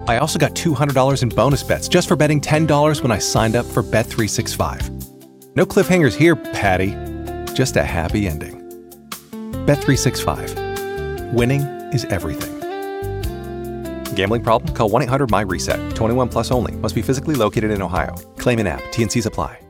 I also got $200 in bonus bets just for betting $10 when I signed up for Bet365. No cliffhangers here, Patty. Just a happy ending. Bet365. Winning is everything. Gambling problem? Call 1-800-MY-RESET. 21 plus only. Must be physically located in Ohio. Claim in app. T&Cs apply.